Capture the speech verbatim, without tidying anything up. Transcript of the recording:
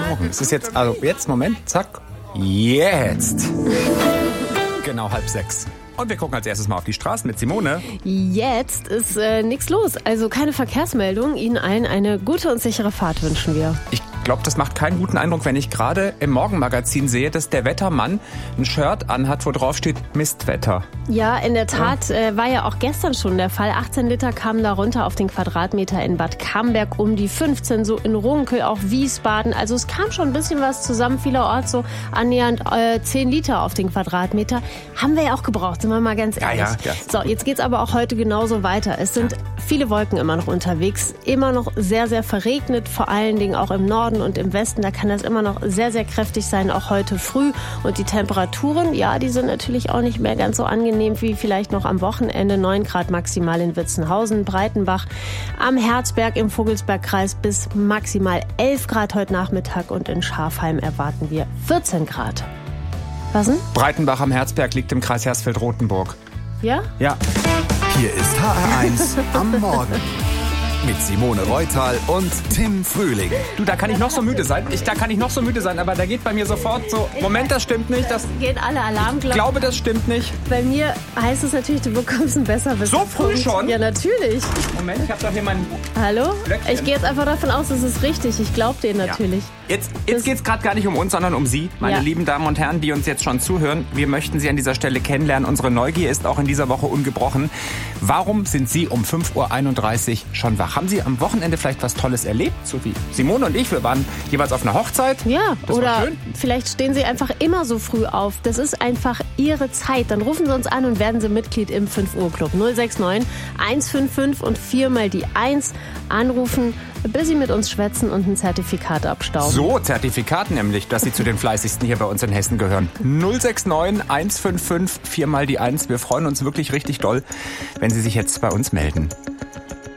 Morgen. Es ist jetzt, also jetzt, Moment, zack, jetzt. Genau halb sechs. Und wir gucken als erstes mal auf die Straßen mit Simone. Jetzt ist äh, nichts los, also keine Verkehrsmeldung. Ihnen allen eine gute und sichere Fahrt wünschen wir. Ich glaube, das macht keinen guten Eindruck, wenn ich gerade im Morgenmagazin sehe, dass der Wettermann ein Shirt anhat, wo drauf steht Mistwetter. Ja, in der Tat ja. Äh, war ja auch gestern schon der Fall. achtzehn Liter kamen da runter auf den Quadratmeter in Bad Camberg, um die fünfzehn so in Runkel, auch Wiesbaden. Also es kam schon ein bisschen was zusammen, vielerorts so annähernd äh, zehn Liter auf den Quadratmeter. Haben wir ja auch gebraucht, sind wir mal ganz ehrlich. Ja, ja, ja. So, jetzt geht's aber auch heute genauso weiter. Es sind viele Wolken immer noch unterwegs, immer noch sehr, sehr verregnet, vor allen Dingen auch im Norden und im Westen. Da kann das immer noch sehr, sehr kräftig sein, auch heute früh. Und die Temperaturen, ja, die sind natürlich auch nicht mehr ganz so angenehm wie vielleicht noch am Wochenende. neun Grad maximal in Witzenhausen, Breitenbach, am Herzberg im Vogelsbergkreis bis maximal elf Grad heute Nachmittag und in Schafheim erwarten wir vierzehn Grad. Was denn? Breitenbach am Herzberg liegt im Kreis Hersfeld-Rotenburg. Ja? Ja. Hier ist H R eins am Morgen. Mit Simone Reutal und Tim Frühling. Du, da kann ich noch so müde sein. Ich, da kann ich noch so müde sein, aber da geht bei mir sofort so, Moment, das stimmt nicht. Das Gehen alle Alarmglocken. Ich glaube, das stimmt nicht. Bei mir heißt es natürlich, du bekommst einen Besserwisser. So früh schon? Ja, natürlich. Moment, ich habe doch hier meinen... Hallo? Blöckchen. Ich gehe jetzt einfach davon aus, das ist richtig. Ich glaube dir natürlich. Ja. Jetzt, jetzt geht es gerade gar nicht um uns, sondern um Sie, meine ja. lieben Damen und Herren, die uns jetzt schon zuhören. Wir möchten Sie an dieser Stelle kennenlernen. Unsere Neugier ist auch in dieser Woche ungebrochen. Warum sind Sie um fünf Uhr einunddreißig schon wach? Haben Sie am Wochenende vielleicht was Tolles erlebt? So wie Simone und ich, wir waren jeweils auf einer Hochzeit. Ja, das oder war schön. Vielleicht stehen Sie einfach immer so früh auf. Das ist einfach Ihre Zeit. Dann rufen Sie uns an und werden Sie Mitglied im fünf Uhr Club. null sechs neun, eins fünf fünf und viermal die eins anrufen, bis Sie mit uns schwätzen und ein Zertifikat abstauben. So, Zertifikat nämlich, dass Sie zu den Fleißigsten hier bei uns in Hessen gehören. null sechs neun, eins fünf fünf, viermal die eins. Wir freuen uns wirklich richtig doll, wenn Sie sich jetzt bei uns melden.